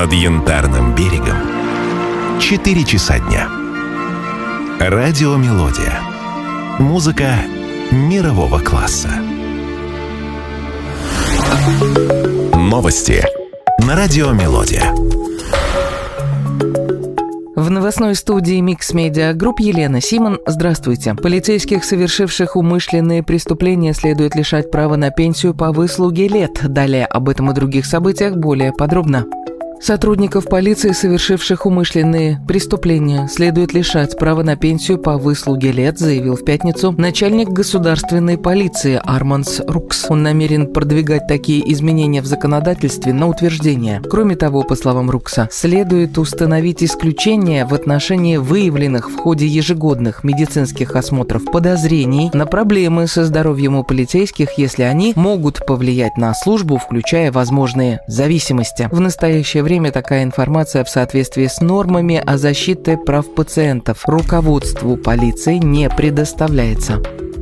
над Янтарным берегом 4 часа дня. Радиомелодия. Музыка мирового класса. Новости на Радиомелодия. В новостной студии Mix Media Group Елена Симон. Здравствуйте. Полицейских, совершивших умышленные преступления, следует лишать права на пенсию по выслуге лет. Далее об этом и других событиях более подробно. Сотрудников полиции, совершивших умышленные преступления, следует лишать права на пенсию по выслуге лет, заявил в пятницу начальник государственной полиции Арманс Рукс. Он намерен продвигать такие изменения в законодательстве на утверждение. Кроме того, по словам Рукса, следует установить исключения в отношении выявленных в ходе ежегодных медицинских осмотров подозрений на проблемы со здоровьем у полицейских, если они могут повлиять на службу, включая возможные зависимости. В настоящее время такая информация в соответствии с нормами о защите прав пациентов руководству полиции не предоставляется.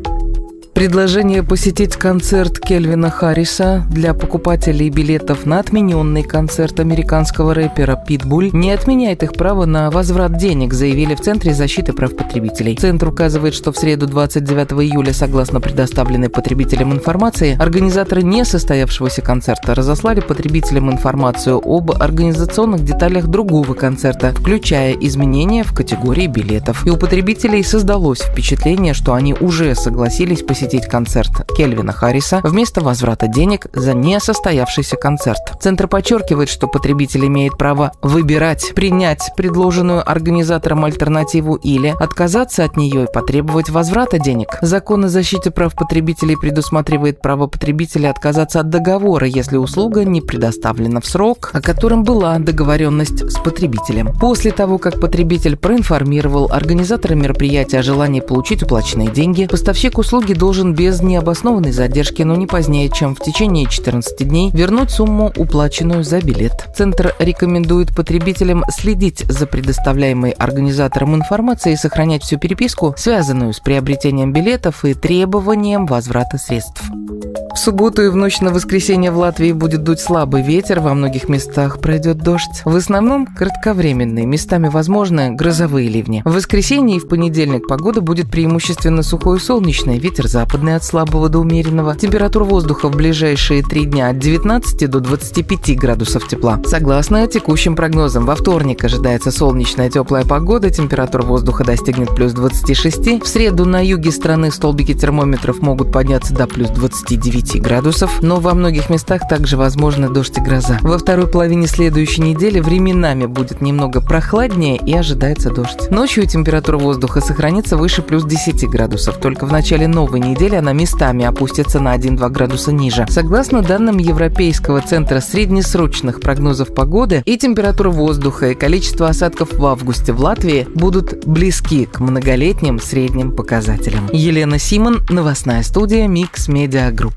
Предложение посетить концерт Кельвина Харриса для покупателей билетов на отмененный концерт американского рэпера Питбуль не отменяет их право на возврат денег, заявили в Центре защиты прав потребителей. Центр указывает, что в среду 29 июля, согласно предоставленной потребителям информации, организаторы несостоявшегося концерта разослали потребителям информацию об организационных деталях другого концерта, включая изменения в категории билетов. И у потребителей создалось впечатление, что они уже согласились посетить концерт Кельвина Харриса вместо возврата денег за несостоявшийся концерт. Центр подчеркивает, что потребитель имеет право выбирать, принять предложенную организатором альтернативу или отказаться от нее и потребовать возврата денег. Закон о защите прав потребителей предусматривает право потребителя отказаться от договора, если услуга не предоставлена в срок, о котором была договоренность с потребителем. После того, как потребитель проинформировал организатора мероприятия о желании получить уплаченные деньги, поставщик услуги должен без необоснованной задержки, но не позднее, чем в течение 14 дней, вернуть сумму, уплаченную за билет. Центр рекомендует потребителям следить за предоставляемой организатором информацией и сохранять всю переписку, связанную с приобретением билетов и требованием возврата средств. В субботу и в ночь на воскресенье в Латвии будет дуть слабый ветер, во многих местах пройдет дождь. В основном кратковременные, местами возможны грозовые ливни. В воскресенье и в понедельник погода будет преимущественно сухой и солнечной, ветер западный от слабого до умеренного. Температура воздуха в ближайшие 3 дня от 19 до 25 градусов тепла. Согласно текущим прогнозам, во вторник ожидается солнечная теплая погода, температура воздуха достигнет плюс 26. В среду на юге страны столбики термометров могут подняться до плюс 29 градусов, но во многих местах также возможны дождь и гроза. Во второй половине следующей недели временами будет немного прохладнее и ожидается дождь. Ночью температура воздуха сохранится выше плюс 10 градусов. Только в начале новой недели она местами опустится на 1-2 градуса ниже. Согласно данным Европейского центра среднесрочных прогнозов погоды, и температура воздуха, и количество осадков в августе в Латвии будут близки к многолетним средним показателям. Елена Симон, новостная студия Mix Media Group.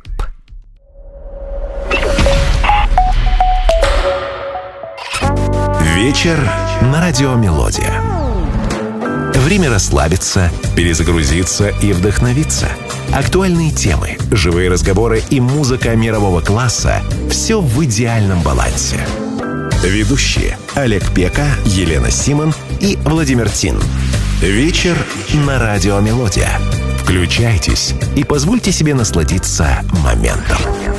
Вечер на Радиомелодия. Время расслабиться, перезагрузиться и вдохновиться. Актуальные темы, живые разговоры и музыка мирового класса – все в идеальном балансе. Ведущие Олег Пека, Елена Симон и Владимир Тин. Вечер на Радиомелодия. Включайтесь и позвольте себе насладиться моментом.